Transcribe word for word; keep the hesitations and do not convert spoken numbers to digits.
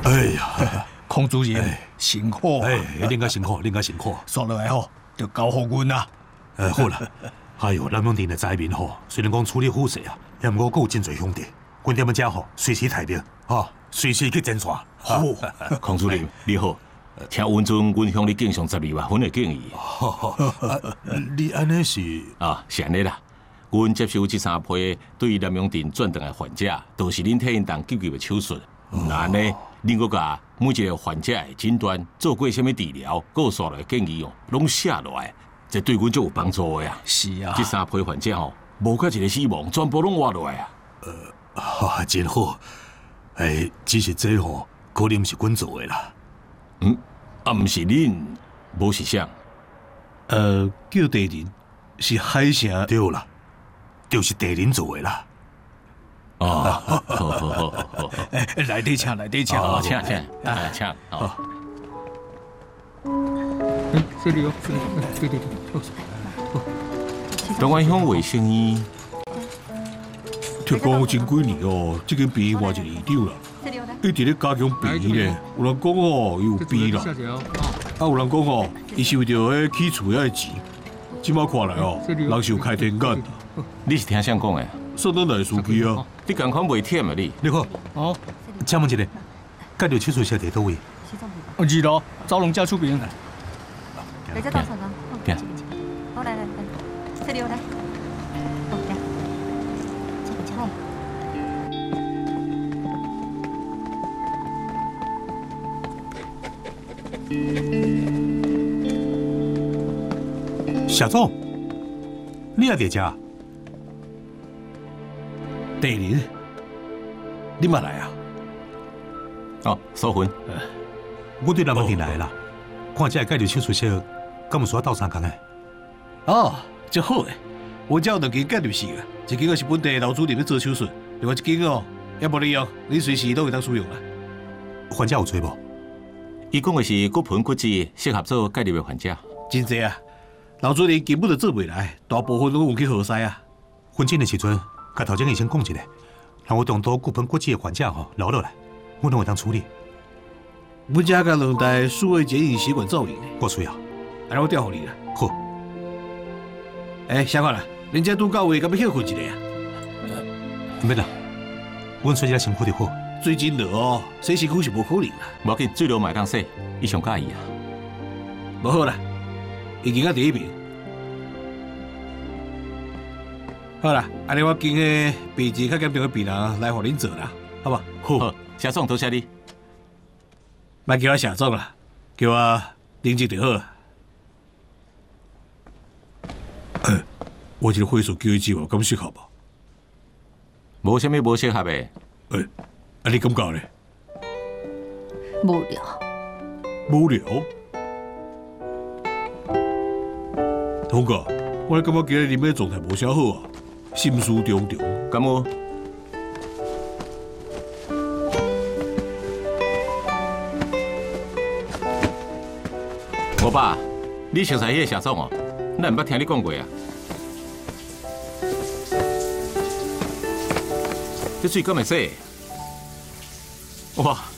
哎呀， 孔主任辛苦啊！ 哎，恁家辛苦，恁家辛苦。 刷落来吼，就交互阮啦。 哎，好啦。哎呦，南永镇的灾民吼，虽然讲处理好势啊，也毋过还有真侪兄弟，阮踮们遮吼，随时待命，吼，随时去侦查。 好，孔主任你好，听温尊阮向你敬上十二万分的敬意。 你安尼是啊，是安尼啦。阮接受这三批对南永镇转转的患者，都是恁替因动急救的手术。那安尼，恁阁甲每一个患者的诊断、做过什么治疗、各刷来建议哦，拢写落来，这对阮就有帮助的呀。 是啊， 这三批患者吼，无甲一个死亡，全部拢活落来啊。 呃，啊，真好。哎，只是这吼，可能是阮做的啦。 嗯，啊，毋是恁，无是啥？ 呃，叫地人是海城。 对啦。就是地人做的啦。 哦，好好好好， 哎，来底请，来底请， 哦，请请，来请，好。 嗯，这里哦，这里，对对对。 东安乡卫生院， 听讲前几年哦，这间病院换一个院长啦，一直咧加强病院咧。有人讲哦，伊有病啦，啊，有人讲哦，伊是为着迄起厝遐的钱。即摆看来哦，人是有开天眼。 你是听谁讲的？ 上等来司机啊！ 你共款袂忝啊你？ 你好，哦，请问一下，介绍手术室伫倒位？ 二楼，招龙家出兵。 来这到场啊！ 对。 好，来来来，这里我来。哦，来，这个菜。 夏总，你也伫遮？ 地人，你嘛来啊？ 哦，苏芬， 我对南门镇来啦，看这介绍手术室，敢有需要斗相共的？ 哦，真好诶！我只有两间介绍室啦，一间是本地老主任咧做手术，另外一间哦也无利用，你随时都会当使用啦。 患者有多无？ 伊讲的是骨盆骨质适合做介入的患者， 真济啊！老主任根本就做袂来，大部分都用去河西啊。 分诊的时阵，甲头前医生讲一下，让我当多骨盆骨质的患者吼留落来，我拢会当处理。 阮遮甲两台数位检验血管造影的， 我需要， 安尼我调互你啦。 好。 哎，小看啦，恁遮拄到位，敢要休困一下啊？ 唔免啦，阮随时辛苦就好。 最近热哦，洗身躯是无可能啦。 无要紧，水流买当洗，伊上介意啊。 无好啦，已经啊第一名。好啦，安尼我今个病情较严重的病人来互恁做啦，好吧？ 好，谢总多谢你。 莫叫我谢总啦，叫我林志就好。哎，我这个会所叫伊之后，敢适合吧？ 无啥物无适合的。 哎，啊你感觉呢？ 无聊。 无聊？通哥，我感觉今日啉的状态无啥好啊，心思重重。 敢有？我爸，你熟悉迄个谢总哦？咱毋捌听你讲过啊。这水敢会洗？哇，